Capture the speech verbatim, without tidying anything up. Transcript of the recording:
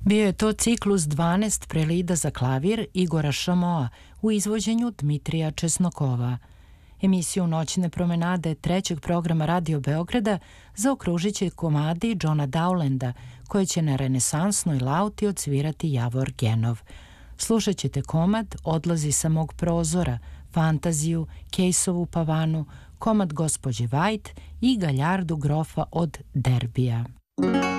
Bio je to ciklus dvanaest prelida za klavir Igora Šamoa u izvođenju Dmitrija Česnokova. Emisiju Noćne promenade trećeg programa Radio Beograda zaokružit će komadi Johna Dowlanda, koje će na renesansnoj lauti odsvirati Javor Genov. Slušat ćete komad Odlazi sa mog prozora, Fantaziju, Kejsovu pavanu, komad Gospođe White i Galjardu grofa od Derbija.